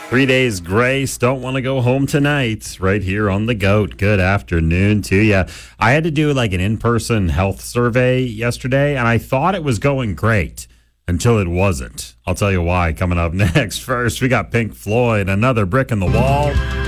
3 days grace. Don't want to go home tonight. Right here on the GOAT. Good afternoon to you. I had to do like an in-person health survey yesterday, and I thought it was going great until it wasn't. I'll tell you why coming up next. First, we got Pink Floyd, Another Brick in the Wall.